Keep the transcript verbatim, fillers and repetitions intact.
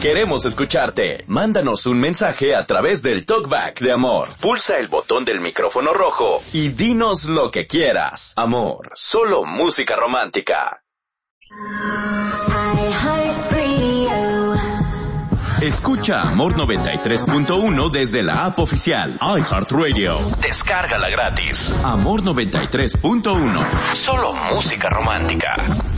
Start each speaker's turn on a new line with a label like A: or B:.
A: Queremos escucharte. Mándanos un mensaje a través del Talkback de Amor. Pulsa el botón del micrófono rojo y dinos lo que quieras. Amor, solo música romántica. Escucha Amor noventa y tres punto uno desde la app oficial iHeartRadio. Descárgala gratis. Amor noventa y tres punto uno. Solo música romántica.